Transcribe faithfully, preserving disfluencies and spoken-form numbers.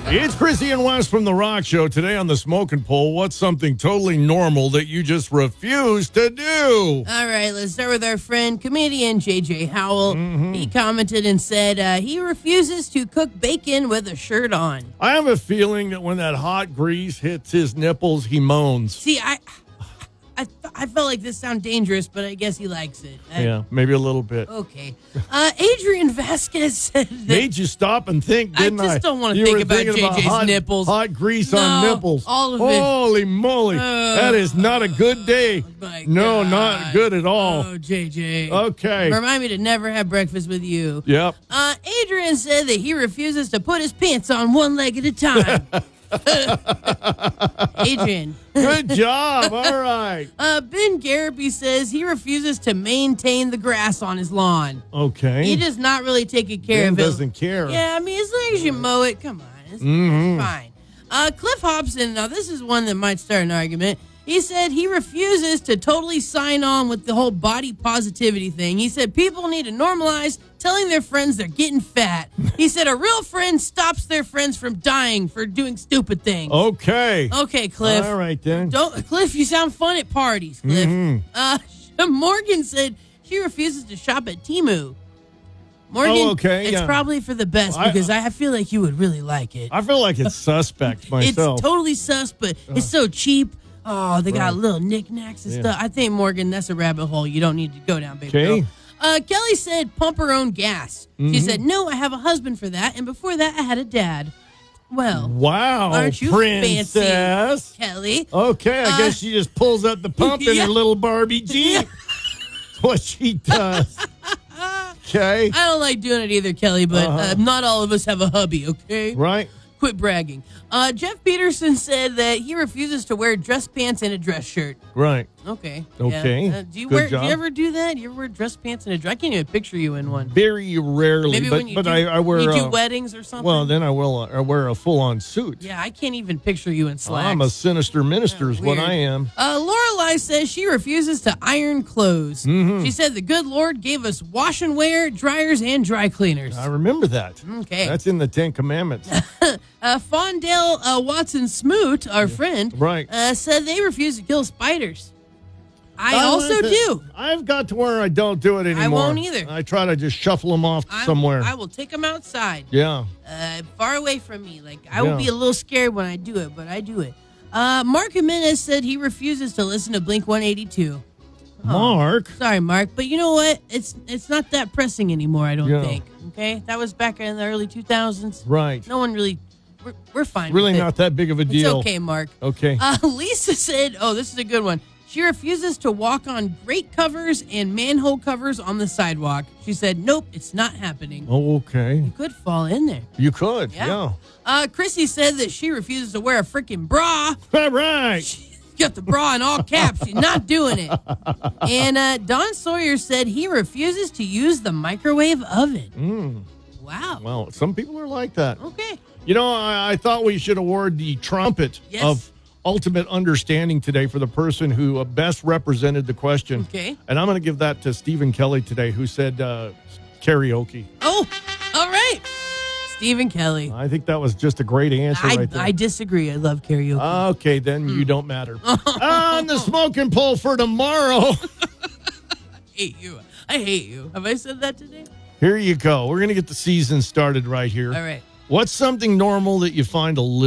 It's Chrissy and Wes from The Rock Show. Today on the Smoking Pole, what's something totally normal that you just refuse to do? All right, let's start with our friend, comedian J J Howell. Mm-hmm. He commented and said uh, he refuses to cook bacon with a shirt on. I have a feeling that when that hot grease hits his nipples, he moans. See, I... I, th- I felt like this sounded dangerous, but I guess he likes it. I, yeah, maybe a little bit. Okay. Uh, Adrian Vasquez said that... Made you stop and think, didn't I? I just don't want to you think about J J's about hot, nipples. Hot grease no, on nipples. all of it. Holy moly. Uh, that is not a good day. My no, God. not good at all. Oh, J J. Okay. Remind me to never have breakfast with you. Yep. Uh, Adrian said that he refuses to put his pants on one leg at a time. Adrian. Good job. All right. Uh, Ben Garrity says he refuses to maintain the grass on his lawn. Okay. He does not really take care Ben of it. doesn't care. Yeah, I mean, as long as you mow it, come on. It's, mm-hmm. it's fine. Uh, Cliff Hobson, now this is one that might start an argument. He said he refuses to totally sign on with the whole body positivity thing. He said people need to normalize telling their friends they're getting fat. He said a real friend stops their friends from dying for doing stupid things. Okay. Okay, Cliff. All right, then. Don't, Cliff, you sound fun at parties, Cliff. Mm-hmm. Uh, Morgan said she refuses to shop at Temu. Morgan, oh, okay, it's yeah. probably for the best because I, I feel like you would really like it. I feel like it's suspect myself. It's totally sus, but uh. it's so cheap. Oh, they got right. little knickknacks and yeah. stuff. I think, Morgan, that's a rabbit hole you don't need to go down, baby girl. Uh, Kelly said pump her own gas. Mm-hmm. She said, no, I have a husband for that. And before that, I had a dad. Well, wow, aren't you princess. fancy, Kelly? Okay, I uh, guess she just pulls up the pump in yeah. her little Barbie Jeep. What she does. Okay. I don't like doing it either, Kelly, but uh-huh. uh, not all of us have a hubby, okay? Right. Quit bragging. Uh, Jeff Peterson said that he refuses to wear dress pants and a dress shirt. Right. Okay. Okay. Yeah. Uh, do you Good wear? job. Do you ever do that? You ever wear dress pants and a dress? I can't even picture you in one. Very rarely. Maybe but, when you but do, I, I wear. You do uh, weddings or something. Well, then I will. Uh, I wear a full-on suit. Yeah, I can't even picture you in slacks. I'm a sinister minister, yeah, is what I am. Uh, Lorelai says she refuses to iron clothes. Mm-hmm. She said the good Lord gave us wash and wear, dryers, and dry cleaners. I remember that. Okay. That's in the Ten Commandments. uh, Fondale uh, Watson Smoot, our yeah. friend, right. uh, said they refuse to kill spiders. I I also to, do. I've got to where I don't do it anymore. I won't either. I try to just shuffle them off I'm, somewhere. I will take them outside. Yeah. Uh, far away from me. Like I yeah. will be a little scared when I do it, but I do it. Uh, Mark Jimenez said he refuses to listen to Blink one eighty-two. Oh, Mark? Sorry, Mark. But you know what? It's it's not that pressing anymore, I don't yeah. think. Okay? That was back in the early two thousands. Right. No one really... We're, we're fine Really with not it. that big of a deal. It's okay, Mark. Okay. Uh, Lisa said... Oh, this is a good one. She refuses to walk on grate covers and manhole covers on the sidewalk. She said, nope, it's not happening. Oh, okay. You could fall in there. You could, yeah. yeah. Uh, Chrissy said that she refuses to wear a freaking bra. All right. She's got the bra in all caps. She's not doing it. And uh, Don Sawyer said he refuses to use the microwave oven. Mm. Wow. Well, some people are like that. Okay. You know, I, I thought we should award the trumpet yes. of ultimate understanding today for the person who best represented the question. Okay. And I'm going to give that to Stephen Kelly today, who said uh, karaoke. Oh, all right. Stephen Kelly. I think that was just a great answer I, right there. I disagree. I love karaoke. Okay, then mm. you don't matter. On the smoking pole for tomorrow. I hate you. I hate you. Have I said that today? Here you go. We're going to get the season started right here. All right. What's something normal that you find a little